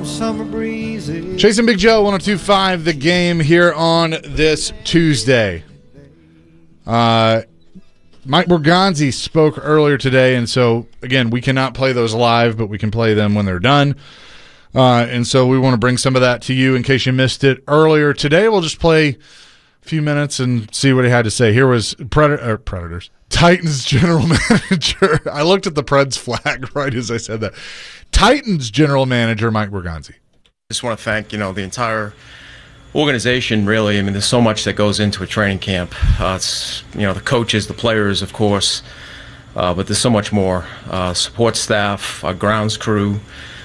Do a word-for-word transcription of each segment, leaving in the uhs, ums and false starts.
warm summer breezes. Chasing Big Joe, one oh two point five The Game here on this Tuesday. Uh, Mike Borgonzi spoke earlier today, and so, again, we cannot play those live, but we can play them when they're done. Uh, and so we want to bring some of that to you in case you missed it earlier today. We'll just play a few minutes and see what he had to say. Here was Pred- uh, Predators. Titans general manager. I looked at the Preds flag right as I said that. Titans general manager Mike Borgonzi. Just want to thank, you know, the entire organization, really. I mean, there's so much that goes into a training camp. Uh, it's, you know, the coaches, the players, of course, uh, but there's so much more. Uh, support staff, our grounds crew,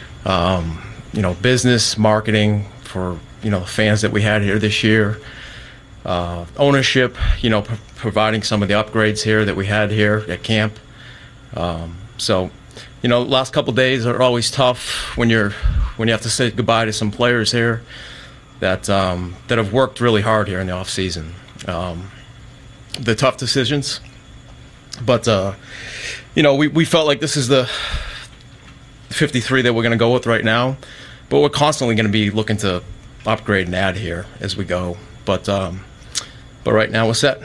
um, you know, business, marketing for, you know, the fans that we had here this year. Uh, ownership, you know, p- providing some of the upgrades here that we had here at camp. Um, so, you know, last couple of days are always tough when you're when you have to say goodbye to some players here that um, that have worked really hard here in the off season. Um, the tough decisions, but uh, you know, we, we felt like this is the fifty-three that we're going to go with right now, but we're constantly going to be looking to upgrade and add here as we go. But um, but right now we're set.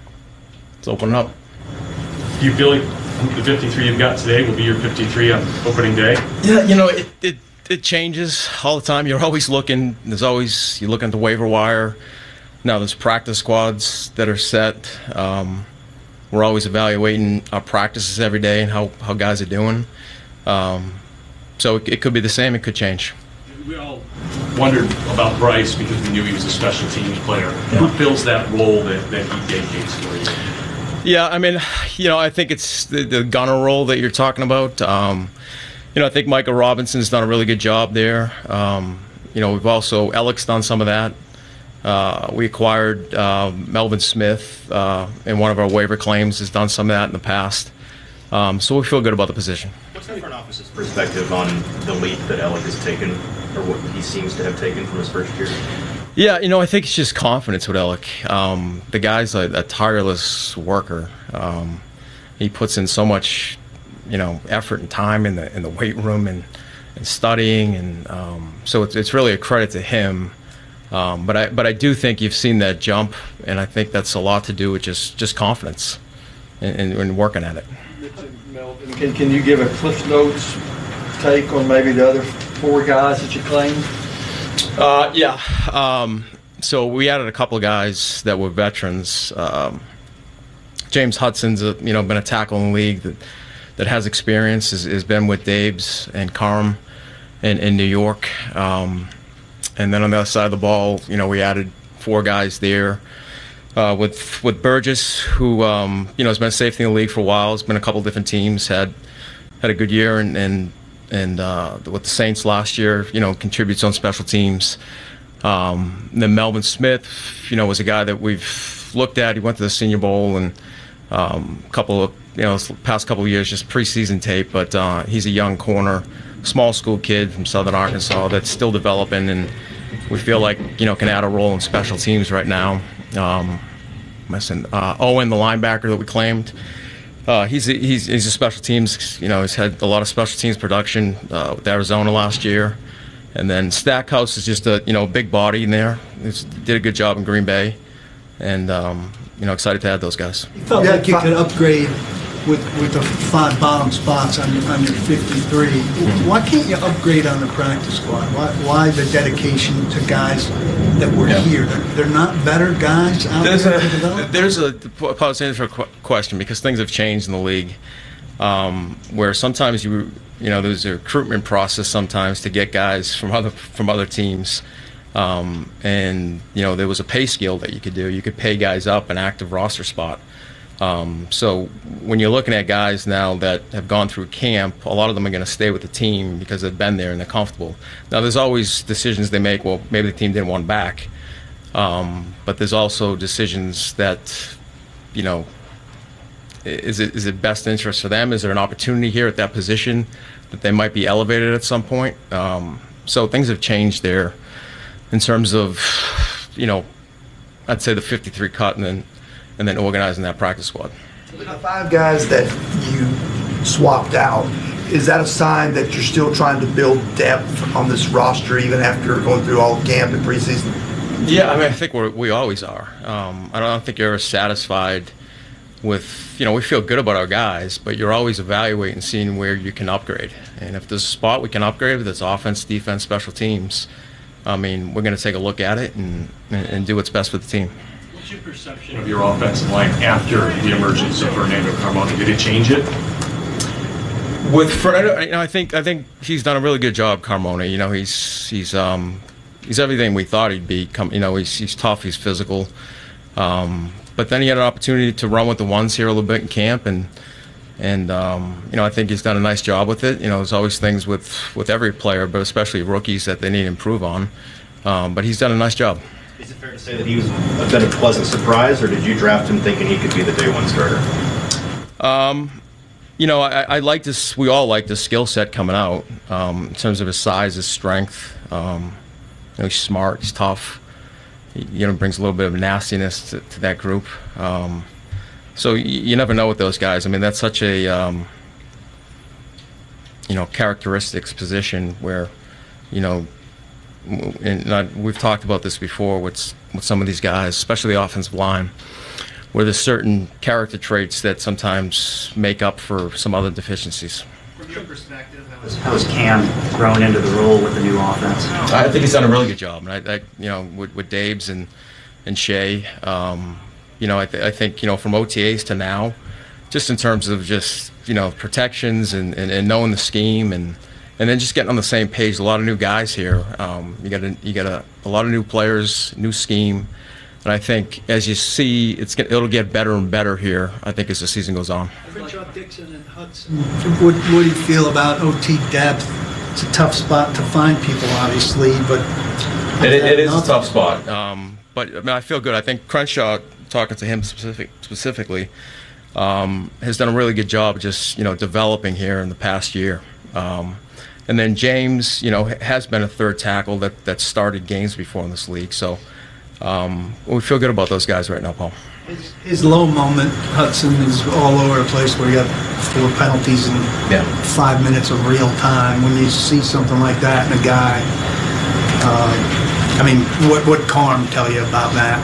Let's open it up. Do you feel like the fifty-three you've got today will be your fifty-three on opening day? Yeah, you know, it, it, it changes all the time. You're always looking. There's always, you look at the waiver wire. Now there's practice squads that are set. Um, we're always evaluating our practices every day and how, how guys are doing. Um, so it, it could be the same. It could change. We all wondered about Bryce because we knew he was a special teams player. Yeah. Who fills that role that, that he dedicates for you? Yeah, I mean, you know, I think it's the, the gunner role that you're talking about. Um, you know, I think Micah Robinson's done a really good job there. Um, you know, we've also, Alex done some of that. Uh, we acquired uh, Melvin Smith uh, in one of our waiver claims, has done some of that in the past. Um, so we feel good about the position. What's the front office's perspective on the leap that Alec has taken, or what he seems to have taken from his first year? Yeah, you know, I think it's just confidence with Alec. Um, the guy's a, a tireless worker. Um, he puts in so much, you know, effort and time in the in the weight room and, and studying, and um, so it's it's really a credit to him. Um, but I but I do think you've seen that jump, and I think that's a lot to do with just, just confidence and, and, and working at it. Melvin, can, can you give a Cliff Notes take on maybe the other four guys that you claimed? Uh, yeah. Um, so we added a couple of guys that were veterans. Um, James Hudson's a, you know been a tackle in the league that that has experience. Has, has been with Dabes and Carm in, in New York. Um, and then on the other side of the ball, you know, we added four guys there. Uh, with with Burgess, who um, you know has been a safety in the league for a while, has been a couple different teams, had had a good year, and and, and uh, with the Saints last year, you know, contributes on special teams. Um, and then Melvin Smith, you know, was a guy that we've looked at. He went to the Senior Bowl and um, a couple of you know past couple of years just preseason tape, but uh, he's a young corner, small school kid from Southern Arkansas that's still developing, and we feel like you know can add a role in special teams right now. Um, listen, uh, Owen, the linebacker that we claimed, uh, he's, a, he's he's a special teams. You know, he's had a lot of special teams production uh, with Arizona last year, and then Stackhouse is just a you know big body in there. He did a good job in Green Bay, and um, you know excited to add those guys. You felt yeah, like you could upgrade with with the five bottom spots on your, on your fifty-three. Mm-hmm. Why can't you upgrade on the practice squad? Why, why the dedication to guys that were yeah. here? They're, they're not better guys out there's there a, to develop? There's a pause answer a question because things have changed in the league, um, where sometimes you you know there's a recruitment process sometimes to get guys from other from other teams. Um, and you know there was a pay scale that you could do. You could pay guys up an active roster spot. Um, so when you're looking at guys now that have gone through camp, a lot of them are going to stay with the team because they've been there and they're comfortable. Now there's always decisions they make. Well, maybe the team didn't want back, um, but there's also decisions that, you know, is it is it best interest for them? Is there an opportunity here at that position that they might be elevated at some point? Um, so things have changed there in terms of, you know, I'd say the fifty-three cut and then. and then organizing that practice squad. The five guys that you swapped out, is that a sign that you're still trying to build depth on this roster even after going through all camp and preseason? Yeah, I mean, I think we're, we always are. Um, I don't think you're ever satisfied with, you know, we feel good about our guys, but you're always evaluating, seeing where you can upgrade. And if there's a spot we can upgrade, whether it's offense, defense, special teams, I mean, we're going to take a look at it and, and, and do what's best for the team. What's your perception of your offensive line after the emergence of Fernando Carmona? Did it change it? With Fernando, you know, I think I think he's done a really good job, Carmona. You know, he's he's um he's everything we thought he'd be. You know, he's he's tough, he's physical. Um, but then he had an opportunity to run with the ones here a little bit in camp, and and um, you know, I think he's done a nice job with it. You know, there's always things with with every player, but especially rookies that they need to improve on. Um, but he's done a nice job. Is it fair to say that he was a bit of a pleasant surprise, or did you draft him thinking he could be the day one starter? Um, you know, I, I like this. We all like the skill set coming out um, in terms of his size, his strength. Um, you know, he's smart, he's tough. He, you know, brings a little bit of nastiness to, to that group. Um, so you, you never know with those guys. I mean, that's such a um, you know characteristics position where you know. And I, we've talked about this before with, with some of these guys, especially the offensive line, where there's certain character traits that sometimes make up for some other deficiencies. From your perspective, how has, how has Cam grown into the role with the new offense? I think he's done a really good job, and I, I you know, with, with Dabes and and Shea, um, you know, I, th I think you know from O T As to now, just in terms of just you know protections and, and, and knowing the scheme and. And then just getting on the same page. A lot of new guys here. Um, you got a, you got a, a lot of new players, new scheme, and I think as you see, it's it'll get better and better here. I think as the season goes on. Rashad Dixon and Hudson. What, what do you feel about O T depth? It's a tough spot to find people, obviously, but it, it is a tough spot. Um, but I mean, I feel good. I think Crenshaw, talking to him specific, specifically, um, has done a really good job just you know developing here in the past year. Um, And then James, you know, has been a third tackle that, that started games before in this league. So um, we feel good about those guys right now, Paul. His, his low moment, Hudson, is all over the place where you got four penalties in yeah. five minutes of real time. When you see something like that in a guy, uh, I mean, what what Carm tell you about that?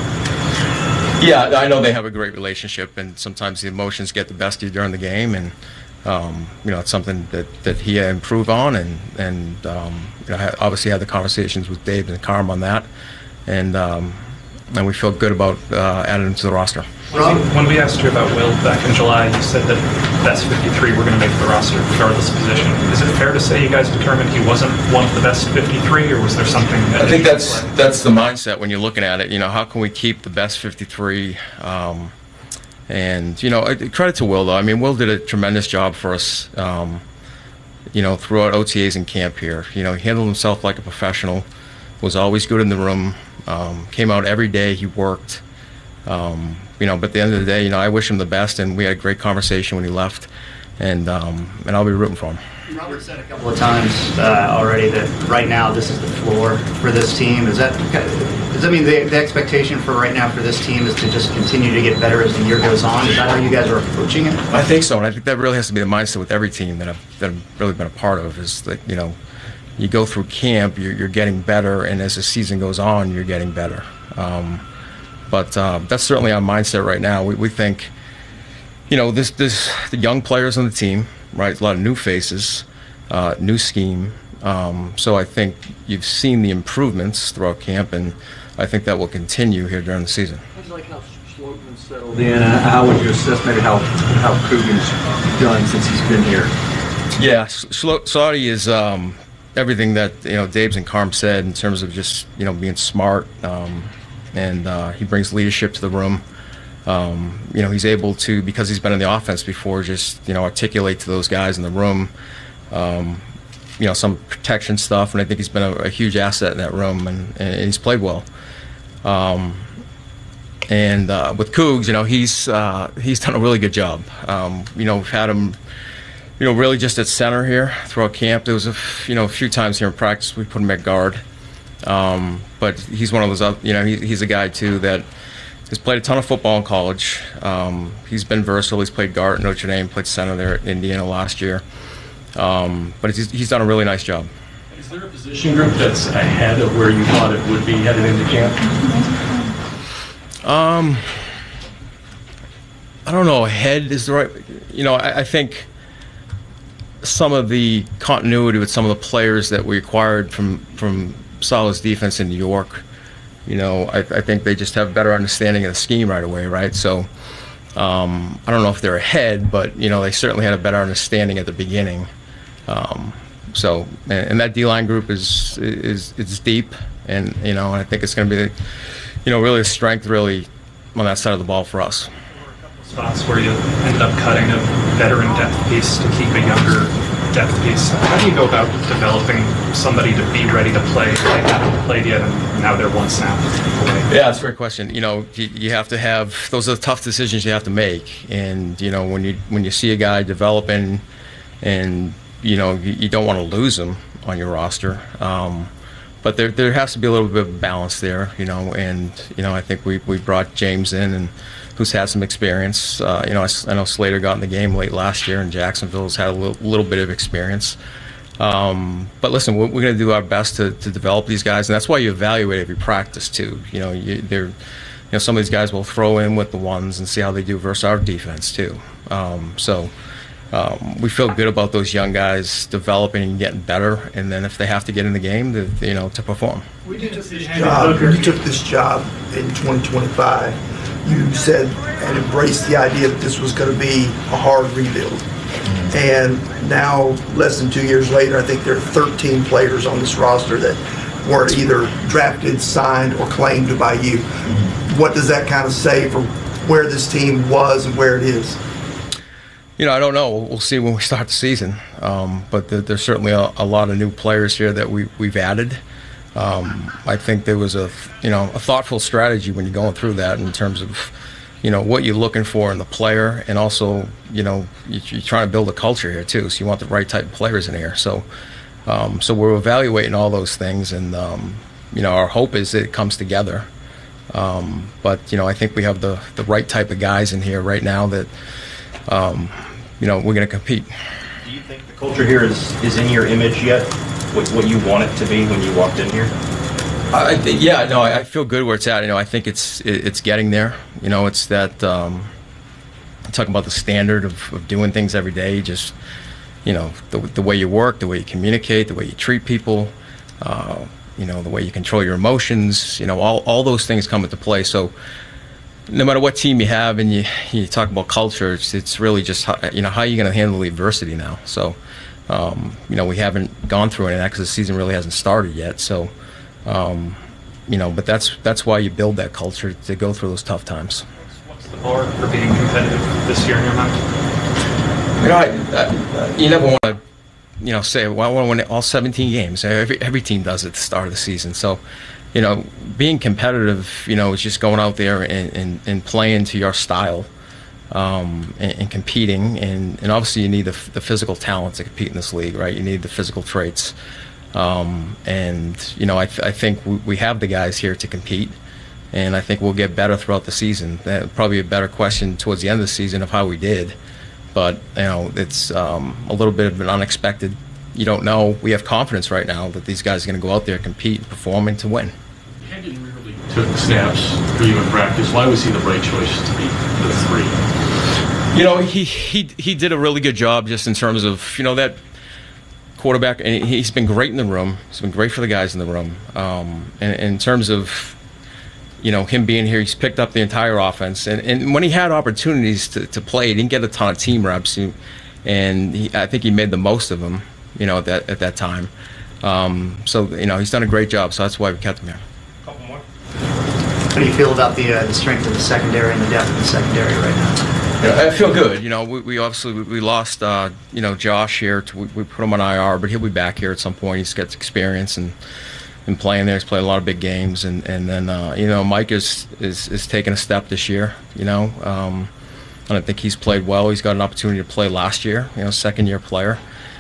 Yeah, I know they have a great relationship, and sometimes the emotions get the best of you during the game, and Um, you know, it's something that, that he had improved on, and and um, you know, I obviously had the conversations with Dave and Carm on that, and um, and we feel good about uh, adding him to the roster. When, when we asked you about Will back in July, you said that best fifty-three were going to make the roster regardless of position. Is it fair to say you guys determined he wasn't one of the best fifty-three, or was there something that I think that's that's the mindset when you're looking at it. You know, how can we keep the best fifty-three? Um, And, you know, credit to Will, though. I mean, Will did a tremendous job for us, um, you know, throughout O T As and camp here. You know, he handled himself like a professional, was always good in the room, um, came out every day, he worked. Um, you know, but at the end of the day, you know, I wish him the best, and we had a great conversation when he left, and, um, and I'll be rooting for him. Robert said a couple of times uh, already that right now this is the floor for this team. Is that does that mean the, the expectation for right now for this team is to just continue to get better as the year goes on? Is that how you guys are approaching it? I think so, and I think that really has to be the mindset with every team that I've, that I've really been a part of. Is that you know, you go through camp, you're, you're getting better, and as the season goes on, you're getting better. Um, but uh, that's certainly our mindset right now. We, we think, you know, this this the young players on the team. Right, a lot of new faces, uh, new scheme. Um, so I think you've seen the improvements throughout camp, and I think that will continue here during the season. How'd you like how Schloten settled in? How would you assess maybe how how Coogan's done since he's been here? Yeah, Slotty is um, everything that you know Dabes and Carm said in terms of just you know being smart, um, and uh, he brings leadership to the room. Um, you know, he's able to, because he's been in the offense before, just, you know, articulate to those guys in the room, um, you know, some protection stuff, and I think he's been a, a huge asset in that room, and, and he's played well. Um, and uh, with Cougs, you know, he's uh, he's done a really good job. Um, you know, we've had him, you know, really just at center here throughout camp. There was, a f you know, a few times here in practice we put him at guard. Um, but he's one of those, you know, he, he's a guy, too, that he's played a ton of football in college. Um, he's been versatile. He's played guard at Notre Dame, played center there at Indiana last year. Um, but he's, he's done a really nice job. Is there a position group that's ahead of where you thought it would be headed into camp? Um, I don't know. Ahead is the right. You know, I, I think some of the continuity with some of the players that we acquired from from Saleh's defense in New York. You know, I, I think they just have a better understanding of the scheme right away, right? So. Um, I don't know if they're ahead, but you know they certainly had a better understanding at the beginning. Um, so, and, and that D-line group is is it's deep, and you know I think it's going to be, the, you know, really a strength really on that side of the ball for us. Spots where you ended up cutting a veteran depth piece to keep a younger depth piece. How do you go about developing somebody to be ready to play? They haven't played yet, and now they're one snap away. Yeah, that's a great question. You know, you, you have to have those are the tough decisions you have to make, and you know when you when you see a guy developing, and you know you, you don't want to lose him on your roster. Um, but there there has to be a little bit of balance there, you know, and you know I think we we brought James in and. Who's had some experience. Uh, you know, I, I know Slater got in the game late last year, and Jacksonville's had a little, little bit of experience. Um, but listen, we're, we're going to do our best to, to develop these guys, and that's why you evaluate every practice too. You know, you, they're, you know, some of these guys will throw in with the ones and see how they do versus our defense too. Um, so um, we feel good about those young guys developing and getting better, and then if they have to get in the game, to, you know, to perform. When you took this job, when you took this job in twenty twenty-five. You said and embraced the idea that this was going to be a hard rebuild. Mm-hmm. And now, less than two years later, I think there are thirteen players on this roster that weren't either drafted, signed, or claimed by you. Mm-hmm. What does that kind of say for where this team was and where it is? You know, I don't know. We'll see when we start the season. Um, but there, there's certainly a, a lot of new players here that we, we've added. Um, I think there was a, you know, a thoughtful strategy when you're going through that in terms of, you know, what you're looking for in the player, and also, you know, you, you're trying to build a culture here too. So you want the right type of players in here. So, um, so we're evaluating all those things, and um, you know, our hope is that it comes together. Um, but you know, I think we have the the right type of guys in here right now that, um, you know, we're going to compete. Do you think the culture here is is in your image yet? What, what you want it to be when you walked in here? I think, yeah, no, I, I feel good where it's at. You know, I think it's it, it's getting there. You know, it's that um, I'm talking about the standard of, of doing things every day. Just, you know, the the way you work, the way you communicate, the way you treat people. Uh, you know, the way you control your emotions. You know, all all those things come into play. So, no matter what team you have, and you you talk about culture, it's, it's really just how, you know how you're going to handle the adversity now. So. Um, you know, we haven't gone through any of that because the season really hasn't started yet. So, um, you know, but that's that's why you build that culture to go through those tough times. What's the bar for being competitive this year in your mind? You know, I, I, you never want to, you know, say, well, I want to win all seventeen games. Every every team does at the start of the season. So, you know, being competitive, you know, is just going out there and, and, and playing to your style. Um, and, and competing, and, and obviously you need the, the physical talent to compete in this league, right? You need the physical traits, um, and you know I, th- I think we, we have the guys here to compete, and I think we'll get better throughout the season. That probably a better question towards the end of the season of how we did, but you know it's um, a little bit of an unexpected. You don't know. We have confidence right now that these guys are going to go out there, compete, and perform, and to win. Hendon really took snaps for you in practice. Why was he the right choice to be the three? You know, he, he he did a really good job just in terms of, you know, that quarterback, and he's been great in the room. He's been great for the guys in the room. Um, and, and in terms of, you know, him being here, he's picked up the entire offense. And, and when he had opportunities to, to play, he didn't get a ton of team reps. He, and he, I think he made the most of them, you know, at that, at that time. Um, so, you know, he's done a great job, so that's why we kept him here. Couple more. How do you feel about the, uh, the strength of the secondary and the depth of the secondary right now? I feel good. You know, we, we obviously we, we lost, uh, you know, Josh here. To, we, we put him on I R, but he'll be back here at some point. He's got experience and and playing there. He's played a lot of big games, and and then uh, you know, Mike is is is taking a step this year. You know, um, and I think he's played well. He's got an opportunity to play last year. You know, second year player.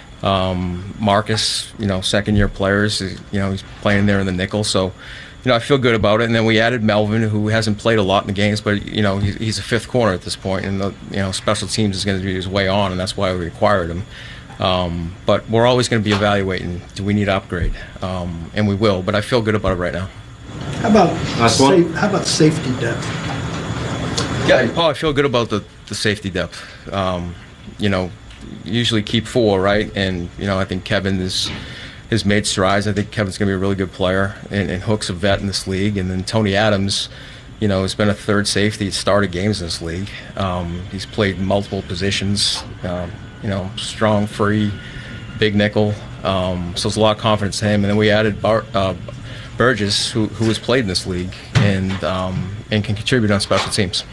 Um, Marcus, you know, second year players. You know, he's playing there in the nickel. So. You know, I feel good about it. And then we added Melvin, who hasn't played a lot in the games, but, you know, he's, he's a fifth corner at this point, and, the, you know, special teams is going to be his way on, and that's why we acquired him. Um, but we're always going to be evaluating, do we need to upgrade? Um, and we will, but I feel good about it right now. How about, Last one. sa- how about safety depth? Yeah, Paul, I feel good about the, the safety depth. Um, you know, usually keep four, right? And, you know, I think Kevin is, has made strides. I think Kevin's going to be a really good player, and, and Hook's a vet in this league. And then Tony Adams, you know, has been a third safety, started games in this league. Um, he's played multiple positions, um, you know, strong, free, big nickel. Um, so there's a lot of confidence in him. And then we added Bar- uh, Burgess, who, who has played in this league and, um, and can contribute on special teams.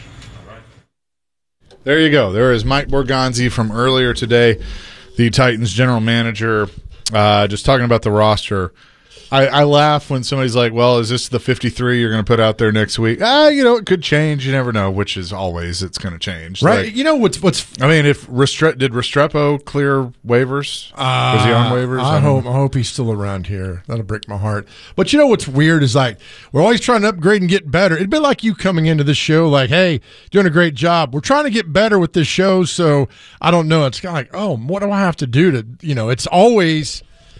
There you go. There is Mike Borgonzi from earlier today, the Titans general manager, uh, just talking about the roster. I, I laugh when somebody's like, well, is this the fifty-three you're going to put out there next week? Ah, you know, it could change. You never know, which is always it's going to change. Right. Like, you know what's what's I mean, if Restre- did Restrepo clear waivers? Uh, Was he on waivers? I don't hope know. I hope he's still around here. That'll break my heart. But you know what's weird is like we're always trying to upgrade and get better. It'd be like you coming into this show like, hey, doing a great job. We're trying to get better with this show, so I don't know. It's kind of like, oh, what do I have to do to, you know, it's always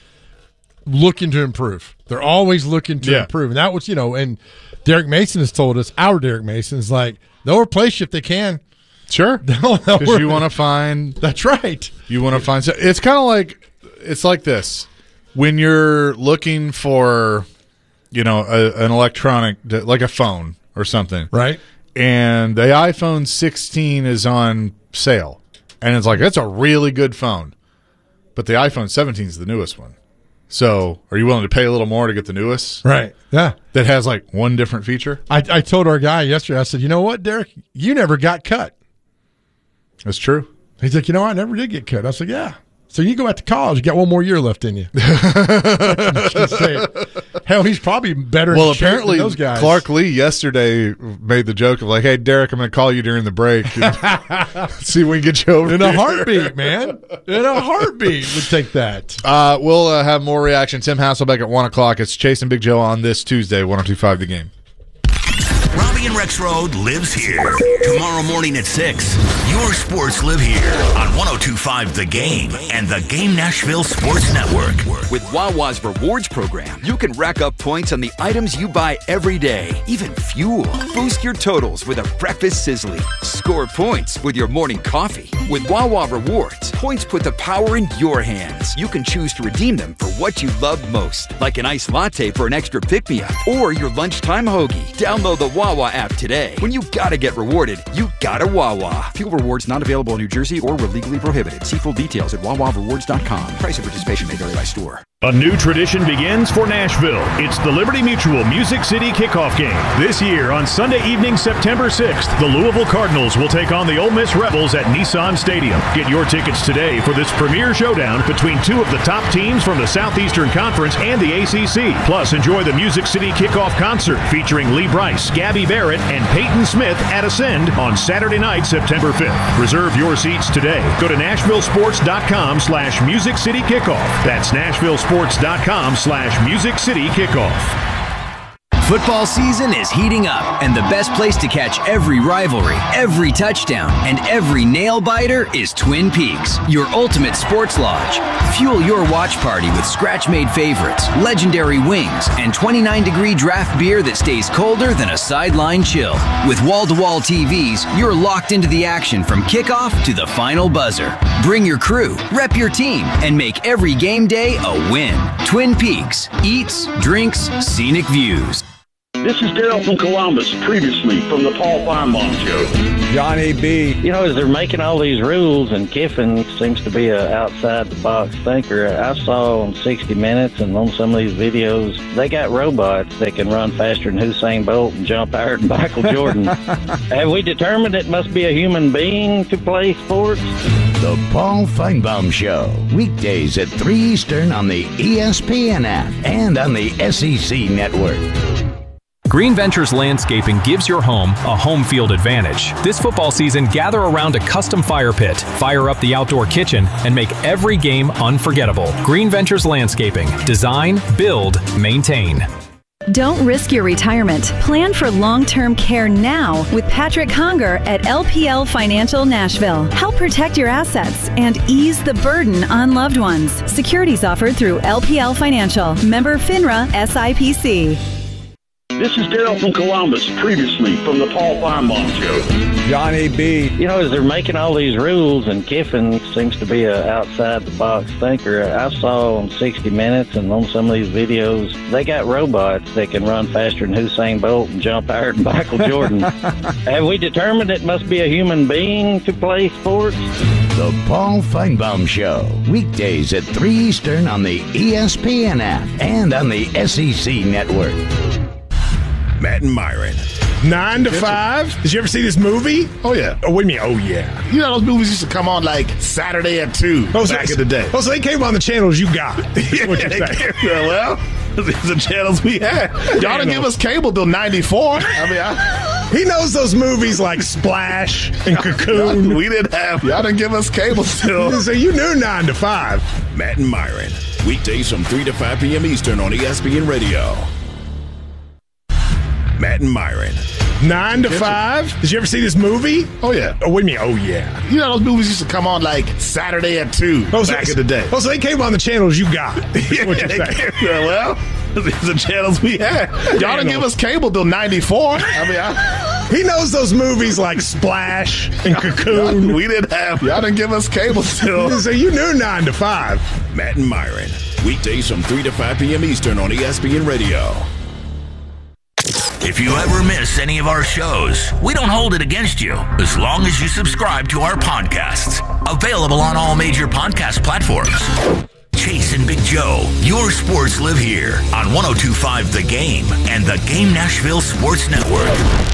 looking to improve. They're always looking to Yeah. improve. And that was, you know, and Derek Mason has told us, our Derek Mason is like, they'll replace you if they can. Sure. Because you want to find. That's right. You want to find. It's kind of like it's like this when you're looking for, you know, a, an electronic like a phone or something, Right. and the iPhone sixteen is on sale, and it's like that's a really good phone, but the iPhone seventeen is the newest one. So, are you willing to pay a little more to get the newest? Right. Yeah. That has like one different feature. I, I told our guy yesterday, I said, you know what, Derek? You never got cut. That's true. He's like, you know, I never did get cut. I said, yeah. So you go back to college, you got one more year left in you. Just saying. Hell, he's probably better Well, in shape apparently, than those guys. Clark Lee yesterday made the joke of like, "Hey, Derek, I'm going to call you during the break and see if we can get you over in a here." heartbeat, man. In a heartbeat would take that. Uh, we'll uh, have more reaction. Tim Hasselbeck at one o'clock. It's Chase and Big Joe on this Tuesday, one oh two point five The Game. Robbie and Rex Road lives here. Tomorrow morning at six, your sports live here on one oh two point five The Game and the Game Nashville Sports Network. With Wawa's Rewards program, you can rack up points on the items you buy every day, even fuel. Boost your totals with a breakfast sizzly. Score points with your morning coffee. With Wawa Rewards, points put the power in your hands. You can choose to redeem them for what you love most, like an iced latte for an extra pick-me-up or your lunchtime hoagie. Download the Wawa app today. When you gotta get rewarded, you gotta Wawa. Fuel rewards not available in New Jersey or were legally prohibited. See full details at wawa rewards dot com. Price of participation may vary by store. A new tradition begins for Nashville. It's the Liberty Mutual Music City Kickoff Game. This year, on Sunday evening, September sixth, the Louisville Cardinals will take on the Ole Miss Rebels at Nissan Stadium. Get your tickets today for this premier showdown between two of the top teams from the Southeastern Conference and the A C C. Plus, enjoy the Music City Kickoff Concert featuring Lee Brice, Gabby Barrett, and Peyton Smith at Ascend on Saturday night, September fifth. Reserve your seats today. Go to nashville sports dot com slash music city kickoff. That's nashville sports dot com slash music city kickoff. Football season is heating up, and the best place to catch every rivalry, every touchdown, and every nail-biter is Twin Peaks, your ultimate sports lodge. Fuel your watch party with scratch-made favorites, legendary wings, and twenty-nine degree draft beer that stays colder than a sideline chill. With wall-to-wall T Vs, you're locked into the action from kickoff to the final buzzer. Bring your crew, rep your team, and make every game day a win. Twin Peaks. Eats, drinks, scenic views. This is Daryl from Columbus, previously from the Paul Feinbaum Show. Johnny B. You know, as they're making all these rules, and Kiffin seems to be an outside-the-box thinker, I saw on sixty minutes and on some of these videos, they got robots that can run faster than Usain Bolt and jump higher than Michael Jordan. Have we determined it must be a human being to play sports? The Paul Feinbaum Show, weekdays at three Eastern on the E S P N app and on the S E C Network. Green Ventures Landscaping gives your home a home field advantage. This football season, gather around a custom fire pit, fire up the outdoor kitchen, and make every game unforgettable. Green Ventures Landscaping. Design, build, maintain. Don't risk your retirement. Plan for long-term care now with Patrick Conger at L P L Financial Nashville. Help protect your assets and ease the burden on loved ones. Securities offered through L P L Financial. Member FINRA S I P C. This is Dale from Columbus, previously from the Paul Feinbaum Show. Johnny B. You know, as they're making all these rules, and Kiffin seems to be a outside-the-box thinker, I saw on sixty minutes and on some of these videos, they got robots that can run faster than Usain Bolt and jump higher than Michael Jordan. Have we determined it must be a human being to play sports? The Paul Feinbaum Show, weekdays at three Eastern on the E S P N app and on the S E C Network. Matt and Myron. Nine to five. Did you ever see this movie? Oh, yeah. Oh, what do you mean, oh, yeah? You know, those movies used to come on like Saturday at two oh, back so, in the day. Oh, so they came on the channels you got. Yeah, what you're saying. Well, these are the channels we had. Y'all didn't give us cable till ninety-four. I mean, I, he knows those movies like Splash and Cocoon. We didn't have, y'all didn't give us cable still. So you knew nine to five. Matt and Myron. Weekdays from three to five p.m. Eastern on E S P N Radio. Matt and Myron. Nine to five. Did you ever see this movie? Oh, yeah. Oh, what do you mean, oh, yeah? You know, those movies used to come on like Saturday at two oh, back so, in the day. Oh, so they came on the channels you got. Yeah, what you're saying. Well, these are the channels we had. Y'all didn't give us cable till ninety-four. I mean, I, he knows those movies like Splash and Cocoon. We didn't have, y'all didn't give us cable still. So you knew nine to five. Matt and Myron. Weekdays from three to five p.m. Eastern on E S P N Radio. If you ever miss any of our shows, we don't hold it against you as long as you subscribe to our podcasts. Available on all major podcast platforms. Chase and Big Joe, your sports live here on one oh two point five The Game and the Game Nashville Sports Network.